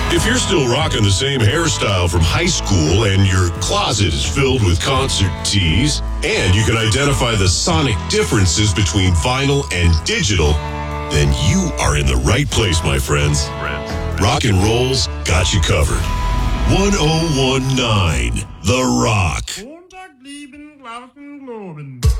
If you're still rocking the same hairstyle from high school and your closet is filled with concert tees, and you can identify the sonic differences between vinyl and digital, then you are in the right place, my friends. Rock and Roll's got you covered. 1019 The Rock. Montag, lieben, glauben, globen.